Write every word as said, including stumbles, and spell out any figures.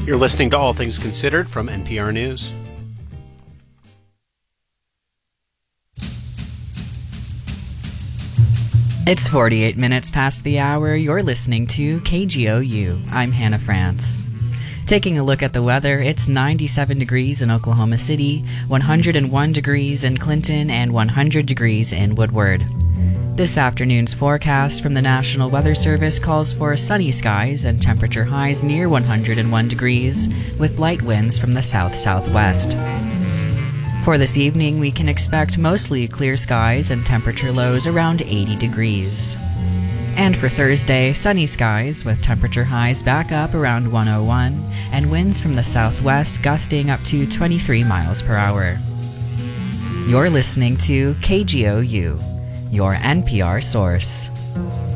You're listening to All Things Considered from N P R News. It's forty-eight minutes past the hour. You're listening to K G O U. I'm Hannah France. Taking a look at the weather, it's ninety-seven degrees in Oklahoma City, one hundred one degrees in Clinton, and one hundred degrees in Woodward. This afternoon's forecast from the National Weather Service calls for sunny skies and temperature highs near one hundred one degrees, with light winds from the south-southwest. For this evening, we can expect mostly clear skies and temperature lows around eighty degrees. And for Thursday, sunny skies with temperature highs back up around one oh one and winds from the southwest gusting up to twenty-three miles per hour. You're listening to K G O U, your N P R source.